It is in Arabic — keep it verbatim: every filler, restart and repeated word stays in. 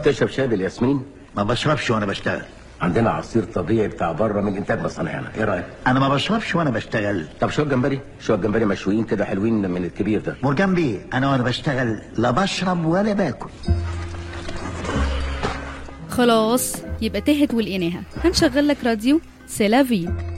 بتشرب شاي بالياسمين؟ ما بشربش وانا بشتغل. عندنا عصير طبيعي بتاع بره من انتاج مصانعنا، ايه رايك؟ انا ما بشربش وانا بشتغل. طب شويه جمبري، شويه جمبري مشويين كده حلوين من الكبير ده. مرجان بيه، انا وانا بشتغل لا بشرب ولا باكل. خلاص يبقى تهت ولقيناها. هنشغل لك راديو سيلافي.